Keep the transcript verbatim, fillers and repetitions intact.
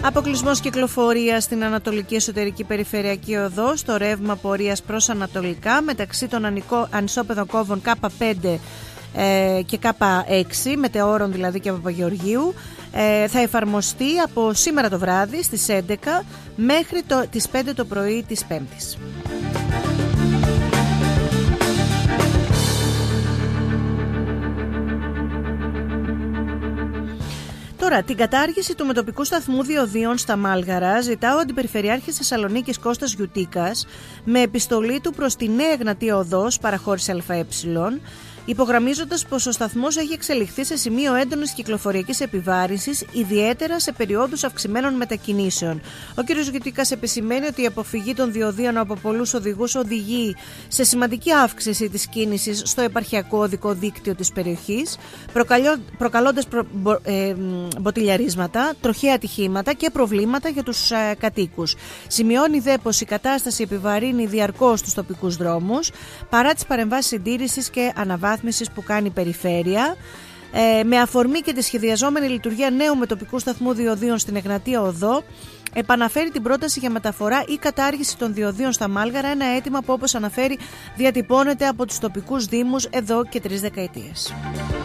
Αποκλεισμός κυκλοφορίας στην Ανατολική Εσωτερική Περιφερειακή Οδό, στο ρεύμα πορείας προς Ανατολικά, μεταξύ των ανισόπεδων κόβων Κ πέντε ε, και Κ έξι, μετεώρων δηλαδή και Παπαγεωργίου, ε, θα εφαρμοστεί από σήμερα το βράδυ στις έντεκα μέχρι το, τις πέντε το πρωί της Πέμπτης. Τώρα, την κατάργηση του μετοπικού σταθμού διοδίων στα Μάλγαρα ζητά ο Αντιπεριφερειάρχης Θεσσαλονίκης Κώστας Γιουτίκας με επιστολή του προς τη Νέα Εγνατία Οδός, παραχώρηση ΑΕ, υπογραμμίζοντας πως ο σταθμός έχει εξελιχθεί σε σημείο έντονης κυκλοφοριακής επιβάρυνσης, ιδιαίτερα σε περιόδους αυξημένων μετακινήσεων. Ο κ. Γιουτίκας επισημαίνει ότι η αποφυγή των διοδίων από πολλούς οδηγούς οδηγεί σε σημαντική αύξηση της κίνησης στο επαρχιακό οδικό δίκτυο της περιοχής, προκαλώντας προ, μπο, ε, μποτιλιαρίσματα, τροχαία ατυχήματα και προβλήματα για τους ε, κατοίκους. Σημειώνει δε πως η κατάσταση επιβαρύνει διαρκώς τους τοπικούς δρόμους, παρά τις παρεμβάσεις συντήρησης και αναβάθμισης που κάνει η περιφέρεια, ε, με αφορμή και τη σχεδιαζόμενη λειτουργία νέου μετοπικού σταθμού διοδίων στην Εγνατία Οδό, επαναφέρει την πρόταση για μεταφορά ή κατάργηση των διοδίων στα Μάλγαρα, ένα αίτημα που, όπως αναφέρει, διατυπώνεται από τους τοπικούς δήμους εδώ και τρεις δεκαετίες.